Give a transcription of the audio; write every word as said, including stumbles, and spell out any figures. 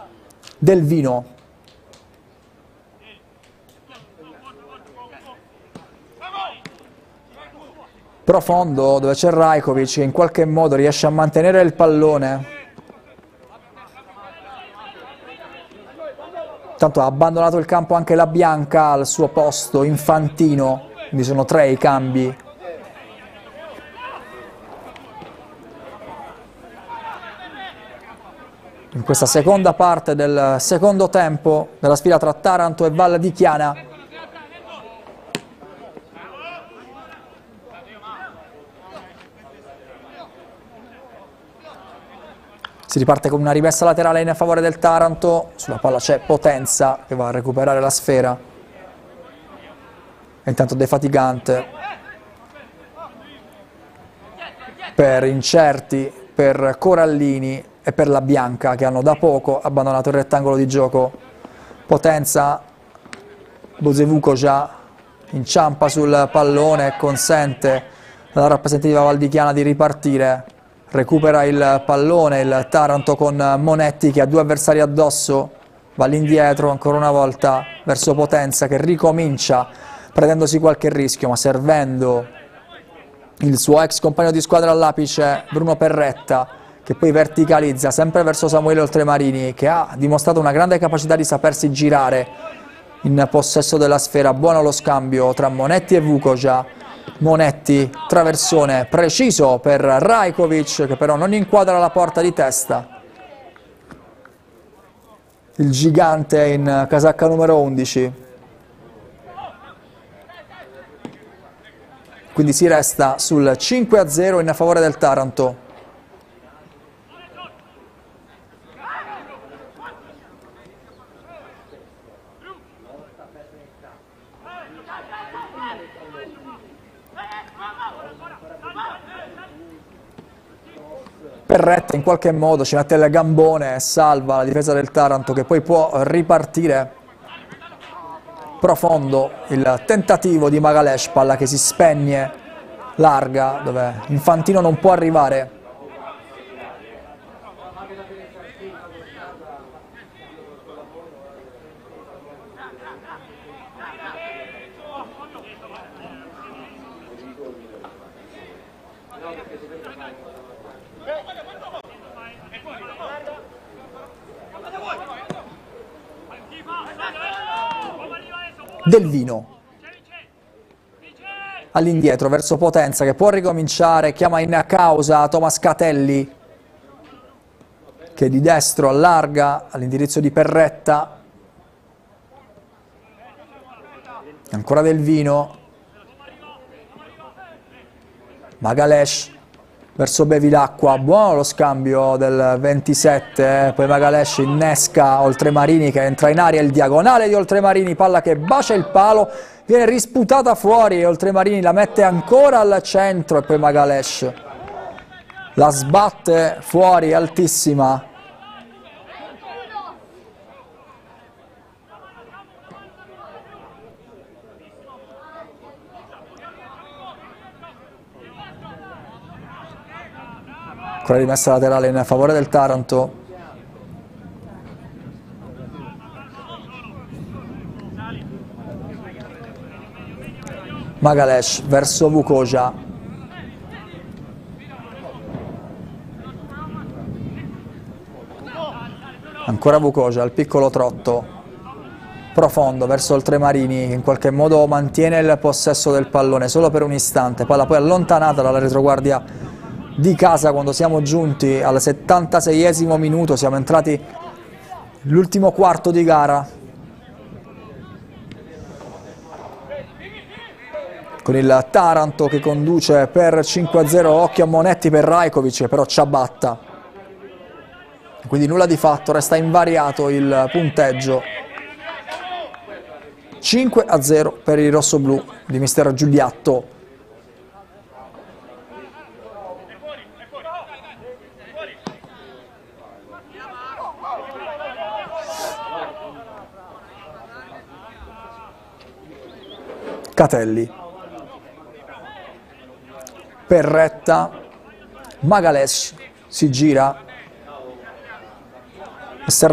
Del Vino. Profondo, dove c'è Rajkovic che in qualche modo riesce a mantenere il pallone. Tanto ha abbandonato il campo anche la Bianca al suo posto, Infantino, quindi sono tre i cambi. In questa seconda parte del secondo tempo della sfida tra Taranto e Val di Chiana. Si riparte con una rimessa laterale in favore del Taranto, sulla palla c'è Potenza che va a recuperare la sfera. E intanto defatigante per Incerti, per Corallini e per la Bianca che hanno da poco abbandonato il rettangolo di gioco. Potenza, Bozevuco già inciampa sul pallone e consente alla rappresentativa valdichiana di ripartire. Recupera il pallone il Taranto con Monetti che ha due avversari addosso, va all'indietro ancora una volta verso Potenza che ricomincia prendendosi qualche rischio ma servendo il suo ex compagno di squadra all'apice Bruno Perretta che poi verticalizza sempre verso Samuele Oltremarini che ha dimostrato una grande capacità di sapersi girare in possesso della sfera. Buono lo scambio tra Monetti e Vukoja. Monetti, traversone preciso per Rajkovic che però non inquadra la porta di testa. Il gigante in casacca numero undici. Quindi si resta sul cinque a zero in favore del Taranto. Perretta in qualche modo ci mette il gambone e salva la difesa del Taranto che poi può ripartire. Profondo il tentativo di Magalesh, palla che si spegne larga dove Infantino non può arrivare. Del Vino all'indietro verso Potenza che può ricominciare, chiama in causa Thomas Catelli che di destro allarga all'indirizzo di Perretta. Ancora Del Vino, Magalesh verso Bevilacqua, buono lo scambio del ventisette, poi Magalesh innesca Oltremarini che entra in aria, il diagonale di Oltremarini, palla che bacia il palo, viene risputata fuori e Oltremarini la mette ancora al centro e poi Magalesh la sbatte fuori altissima. Ancora rimessa laterale in favore del Taranto. Magalesh verso Vukoja. Ancora Vukoja, il piccolo trotto. Profondo verso Oltremarini che in qualche modo mantiene il possesso del pallone solo per un istante. Palla poi allontanata dalla retroguardia di casa quando siamo giunti al settantaseiesimo minuto, siamo entrati l'ultimo quarto di gara con il Taranto che conduce per cinque a zero. Occhio a Monetti per Rajkovic che però ciabatta, quindi nulla di fatto, resta invariato il punteggio. Cinque a zero per i rossoblù di mister Giuliatto. Catelli, Perretta, Magalesh si gira,